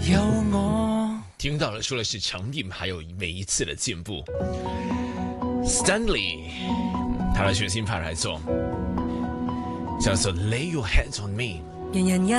有我。 听到的说的是成品，还有每一次的进步。Stanley 他的全新派来做，叫做 Lay Your Hands on Me。 人人